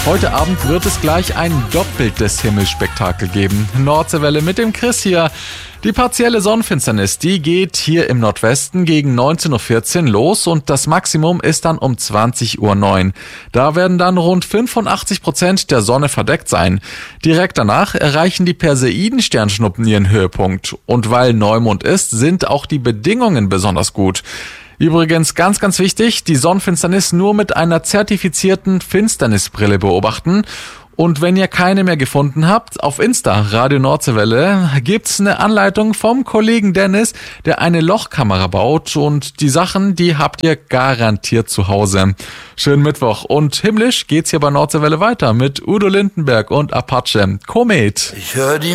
Heute Abend wird es gleich ein doppeltes Himmelsspektakel geben. Nordseewelle mit dem Chris hier. Die partielle Sonnenfinsternis, die geht hier im Nordwesten gegen 19.14 Uhr los und das Maximum ist dann um 20.09 Uhr. Da werden dann rund 85% der Sonne verdeckt sein. Direkt danach erreichen die Perseiden-Sternschnuppen ihren Höhepunkt. Und weil Neumond ist, sind auch die Bedingungen besonders gut. Übrigens ganz, ganz wichtig, die Sonnenfinsternis nur mit einer zertifizierten Finsternisbrille beobachten. Und wenn ihr keine mehr gefunden habt, auf Insta, Radio Nordseewelle, gibt's eine Anleitung vom Kollegen Dennis, der eine Lochkamera baut. Und die Sachen, die habt ihr garantiert zu Hause. Schönen Mittwoch. Und himmlisch geht's hier bei Nordseewelle weiter mit Udo Lindenberg und Apache. Komet. Ich hör die